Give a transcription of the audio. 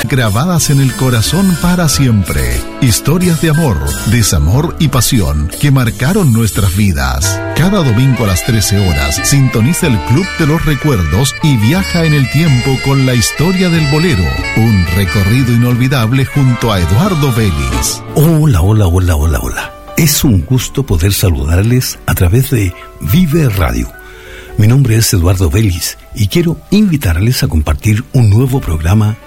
grabadas en el corazón para siempre. Historias de amor, desamor y pasión que marcaron nuestras vidas. Cada domingo a las 13 horas sintoniza el Club de los Recuerdos y viaja en el tiempo con la historia del bolero. Un recorrido inolvidable junto a Eduardo Vélez. Hola. Es un gusto poder saludarles a través de Vive Radio. Mi nombre es Eduardo Vélez y quiero invitarles a compartir un nuevo programa